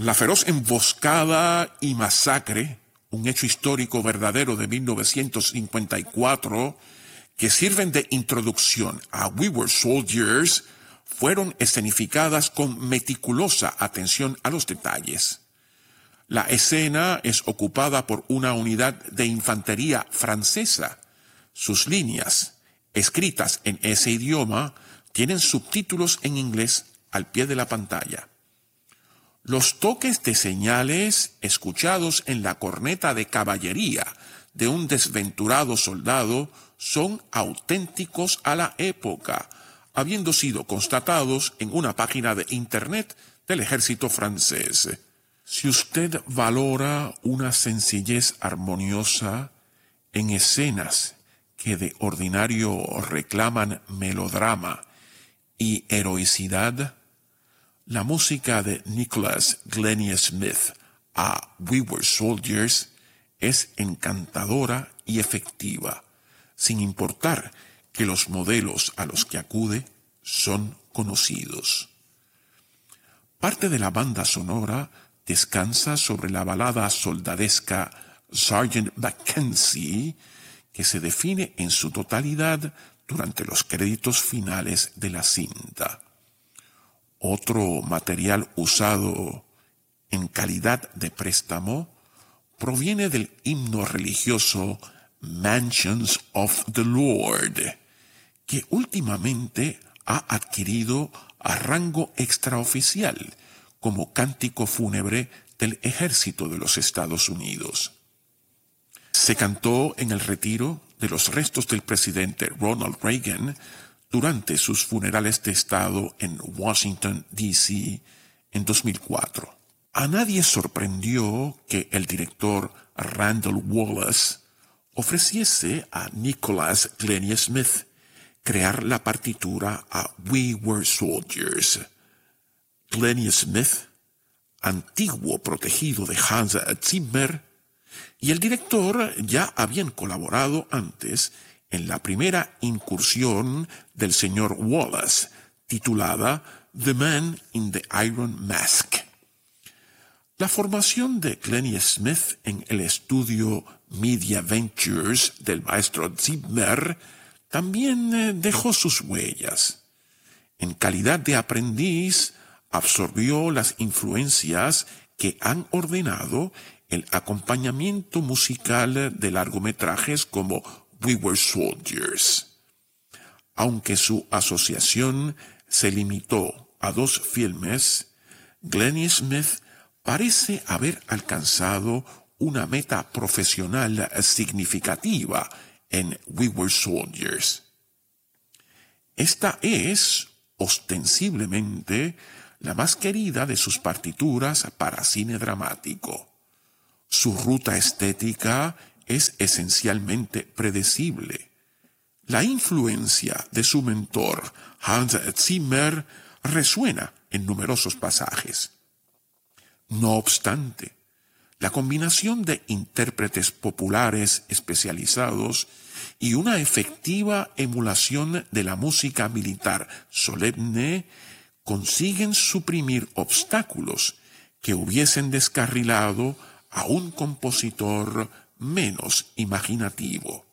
La feroz emboscada y masacre, un hecho histórico verdadero de 1954, que sirven de introducción a We Were Soldiers, fueron escenificadas con meticulosa atención a los detalles. La escena es ocupada por una unidad de infantería francesa. Sus líneas, escritas en ese idioma, tienen subtítulos en inglés al pie de la pantalla. Los toques de señales escuchados en la corneta de caballería de un desventurado soldado son auténticos a la época, habiendo sido constatados en una página de internet del ejército francés. Si usted valora una sencillez armoniosa en escenas que de ordinario reclaman melodrama y heroicidad, la música de Nicholas Glennie Smith a We Were Soldiers es encantadora y efectiva, sin importar que los modelos a los que acude son conocidos. Parte de la banda sonora descansa sobre la balada soldadesca Sergeant Mackenzie, que se define en su totalidad durante los créditos finales de la cinta. Otro material usado en calidad de préstamo proviene del himno religioso Mansions of the Lord, que últimamente ha adquirido a rango extraoficial como cántico fúnebre del ejército de los Estados Unidos. Se cantó en el retiro de los restos del presidente Ronald Reagan durante sus funerales de Estado en Washington, D.C. en 2004. A nadie sorprendió que el director Randall Wallace ofreciese a Nicholas Glennie Smith crear la partitura a We Were Soldiers. Glennie Smith, antiguo protegido de Hans Zimmer, y el director ya habían colaborado antes en la primera incursión del señor Wallace, titulada The Man in the Iron Mask. La formación de Glennie Smith en el estudio Media Ventures del maestro Zimmer también dejó sus huellas. En calidad de aprendiz, absorbió las influencias que han ordenado el acompañamiento musical de largometrajes como We Were Soldiers. Aunque su asociación se limitó a 2 filmes, Glennie Smith parece haber alcanzado una meta profesional significativa en We Were Soldiers. Esta es, ostensiblemente, la más querida de sus partituras para cine dramático. Su ruta estética es esencialmente predecible. La influencia de su mentor, Hans Zimmer, resuena en numerosos pasajes. No obstante, la combinación de intérpretes populares especializados y una efectiva emulación de la música militar solemne consiguen suprimir obstáculos que hubiesen descarrilado a un compositor menos imaginativo.